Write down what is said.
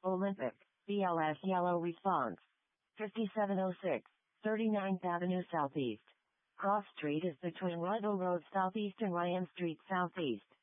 Olympic, BLS yellow response. 5706, 39th Avenue Southeast. Cross Street is between Rydell Road Southeast and Ryan Street Southeast.